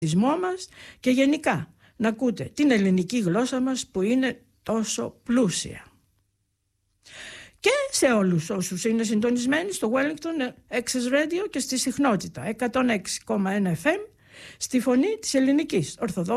μας και γενικά να ακούτε την ελληνική γλώσσα μας που είναι τόσο πλούσια. Και σε όλους όσους είναι συντονισμένοι στο Wellington Access Radio και στη συχνότητα 106,1 FM στη φωνή της ελληνικής Ορθοδόξης